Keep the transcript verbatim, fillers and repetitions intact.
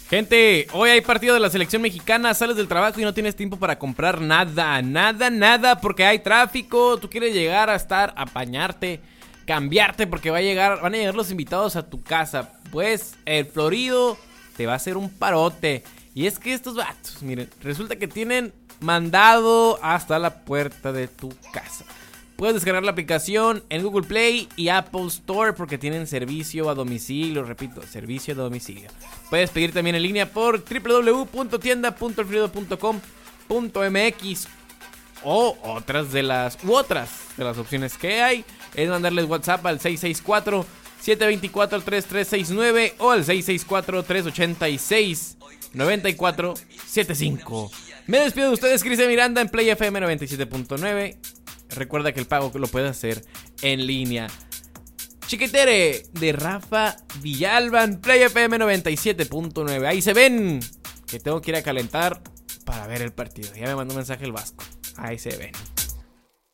Gente, hoy hay partido de la selección mexicana. Sales del trabajo y no tienes tiempo para comprar nada, nada, nada, porque hay tráfico. Tú quieres llegar a estar, a bañarte, cambiarte, porque va a llegar, van a llegar los invitados a tu casa. Pues el Florido te va a hacer un parote. Y es que estos vatos, miren, resulta que tienen mandado hasta la puerta de tu casa. Puedes descargar la aplicación en Google Play y Apple Store porque tienen servicio a domicilio, repito, servicio a domicilio. Puedes pedir también en línea por doble u doble u doble u punto tienda punto el florido punto com punto m x o otras de las u otras de las opciones que hay es mandarles WhatsApp al seis seis cuatro, siete dos cuatro, tres tres seis nueve o al seis seis cuatro, tres ocho seis, nueve cuatro siete cinco. Me despido de ustedes, Cristian Miranda en Play F M noventa y siete punto nueve. Recuerda que el pago lo puedes hacer en línea. Chiquitere de Rafa Villalba en Play F M noventa y siete punto nueve. Ahí se ven que tengo que ir a calentar para ver el partido. Ya me mandó un mensaje el Vasco. Ahí se ven.